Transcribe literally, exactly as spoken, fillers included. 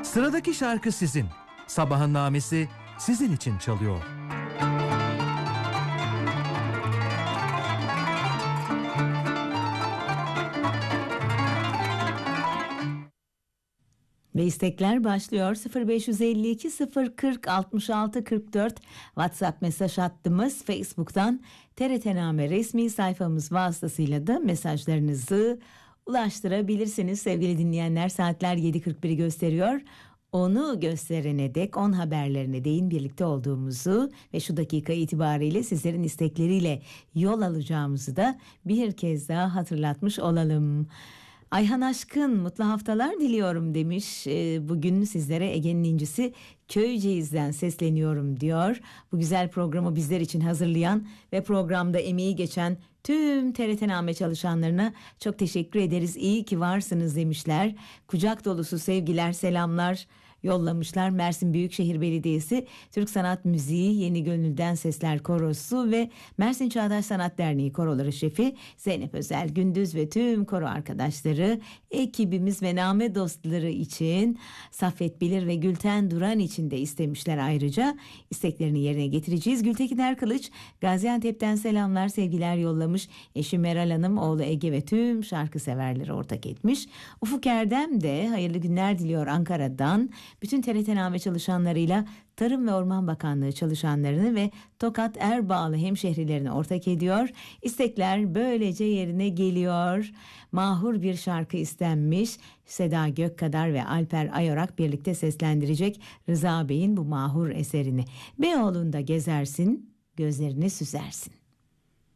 Sıradaki şarkı sizin. Sabahın namesi sizin için çalıyor. Ve istekler başlıyor. sıfır beş yüz elli iki sıfır kırk altmış altı kırk dört WhatsApp mesaj hattımız. Facebook'tan T R T Name resmi sayfamız vasıtasıyla da mesajlarınızı ulaştırabilirsiniz. Sevgili dinleyenler, saatler yedi kırk biri gösteriyor. Onu gösterene dek on haberlerine değin birlikte olduğumuzu ve şu dakika itibariyle sizlerin istekleriyle yol alacağımızı da bir kez daha hatırlatmış olalım. Ayhan Aşkın mutlu haftalar diliyorum demiş. Ee, bugün sizlere Ege'nin incisi Köyceğiz'den sesleniyorum diyor. Bu güzel programı bizler için hazırlayan ve programda emeği geçen tüm T R T Name çalışanlarına çok teşekkür ederiz. İyi ki varsınız demişler. Kucak dolusu sevgiler, selamlar yollamışlar. Mersin Büyükşehir Belediyesi Türk Sanat Müziği Yeni Gönül'den Sesler Korosu ve Mersin Çağdaş Sanat Derneği Koroları Şefi Zeynep Özel Gündüz ve tüm koro arkadaşları, ekibimiz ve name dostları için, Saffet Bilir ve Gülten Duran için de istemişler ayrıca. İsteklerini yerine getireceğiz. Gültekin Erkılıç Gaziantep'ten selamlar, sevgiler yollamış. Eşi Meral Hanım, oğlu Ege ve tüm şarkı severleri ortak etmiş. Ufuk Erdem de hayırlı günler diliyor Ankara'dan. Bütün T R T Name çalışanlarıyla Tarım ve Orman Bakanlığı çalışanlarını ve Tokat Erbağlı hemşehrilerini ortak ediyor. İstekler böylece yerine geliyor. Mahur bir şarkı istenmiş. Seda Gökkadar ve Alper Ayorak birlikte seslendirecek Rıza Bey'in bu mahur eserini. Beyoğlu'nda gezersin, gözlerini süzersin.